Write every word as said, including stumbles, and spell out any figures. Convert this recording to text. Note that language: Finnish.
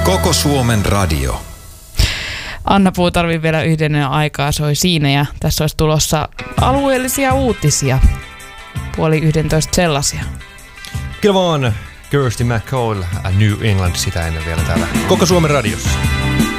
Koko Suomen radio. Anna Puutarvi vielä yhden aikaa soi siinä ja tässä olisi tulossa alueellisia uutisia. Puoli yhdentoista sellaisia. Kyllä vaan Kirsty McCall, New England sitä ennen vielä täällä Koko Suomen radiossa.